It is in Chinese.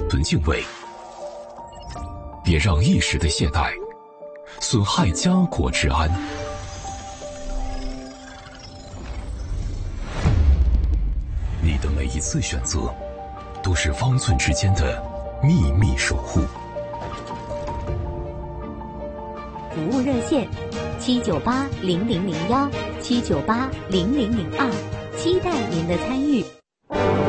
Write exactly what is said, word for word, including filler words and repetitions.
存敬畏，别让一时的懈怠损害家国治安。你的每一次选择，都是方寸之间的秘密守护。 服务热线：七九八零零零幺七九八零零零二，期待您的参与。